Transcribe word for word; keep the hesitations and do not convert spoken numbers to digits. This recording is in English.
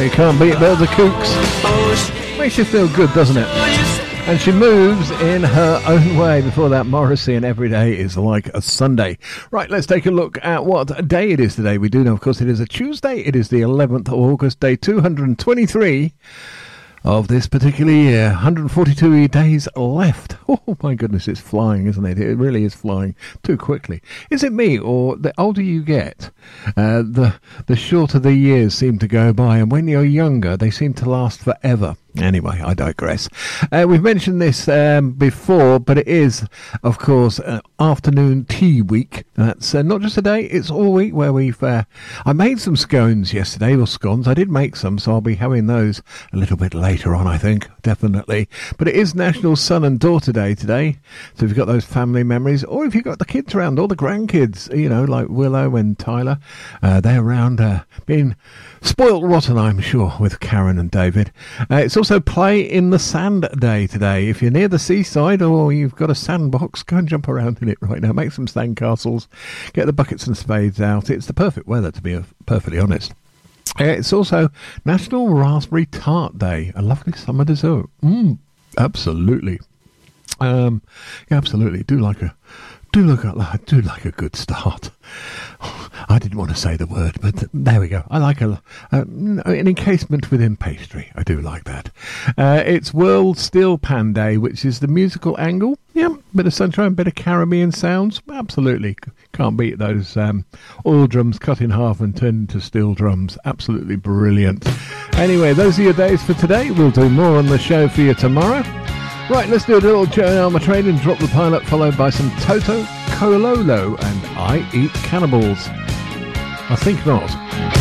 You can't beat Bell the Kooks. Makes you feel good, doesn't it? And she moves in her own way. Before that, Morrissey and Every Day is Like a Sunday. Right, let's take a look at what day it is today. We do know, of course, it is a Tuesday. It is the eleventh of August, day two hundred twenty-three of this particular year. one hundred forty-two days left. Oh my goodness, it's flying, isn't it? It really is flying too quickly. Is it me, or the older you get, uh, the the shorter the years seem to go by, and when you're younger, they seem to last forever? Anyway, I digress. Uh, we've mentioned this um, before, but it is, of course, uh, afternoon tea week. That's uh, not just a day, it's all week where we've... Uh, I made some scones yesterday, or scones. I did make some, so I'll be having those a little bit later on, I think, definitely. But it is National Son and Daughter Day today, so if you've got those family memories, or if you've got the kids around, or the grandkids, you know, like Willow and Tyler, uh, they're around uh, being spoilt rotten, I'm sure, with Karen and David. Uh, it's also Play in the Sand Day today. If you're near the seaside or you've got a sandbox, go and jump around in it right now. Make some sand castles, get the buckets and spades out. It's the perfect weather, to be perfectly honest. Uh, it's also National Raspberry Tart Day, a lovely summer dessert. Mmm, absolutely. Um, yeah, absolutely. Do like a do look at do like a good start. I didn't want to say the word, but there we go. I like a, uh, an encasement within pastry. I do like that. Uh, it's World Steel Pan Day, which is the musical angle. Yeah, bit of sunshine, bit of Caribbean sounds. Absolutely. Can't beat those um, oil drums cut in half and turned into steel drums. Absolutely brilliant. Anyway, those are your days for today. We'll do more on the show for you tomorrow. Right, let's do a little Joan Armatrading and Drop the Pilot, followed by some Toto Cololo and I Eat Cannibals. I think not.